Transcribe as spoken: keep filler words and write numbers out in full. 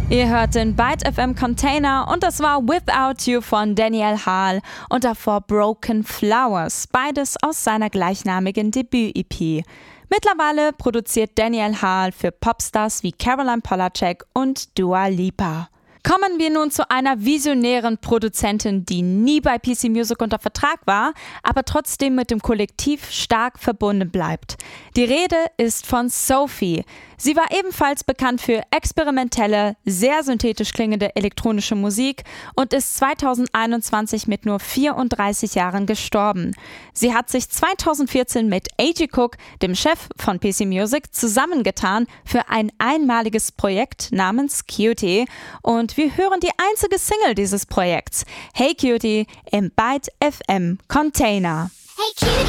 Ihr hört den Byte F M Container und das war Without You von Daniel Hall und davor Broken Flowers, beides aus seiner gleichnamigen Debüt-E P. Mittlerweile produziert Daniel Hall für Popstars wie Caroline Polachek und Dua Lipa. Kommen wir nun zu einer visionären Produzentin, die nie bei P C Music unter Vertrag war, aber trotzdem mit dem Kollektiv stark verbunden bleibt. Die Rede ist von Sophie. Sie war ebenfalls bekannt für experimentelle, sehr synthetisch klingende elektronische Musik und ist zweitausendeinundzwanzig mit nur vierunddreißig Jahren gestorben. Sie hat sich zweitausendvierzehn mit A G Cook, dem Chef von P C Music, zusammengetan für ein einmaliges Projekt namens Cutie und wir hören die einzige Single dieses Projekts, Hey Cutie, im Byte F M Container. Hey Cutie.